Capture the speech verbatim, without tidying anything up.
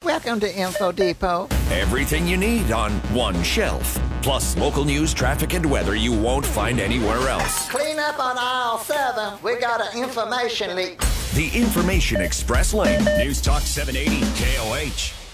Welcome to Info Depot. Everything you need on one shelf. Plus local news, traffic, and weather you won't find anywhere else. Clean up on aisle seven. We got an information leak. The Information Express Lane. News Talk seven eighty K O H.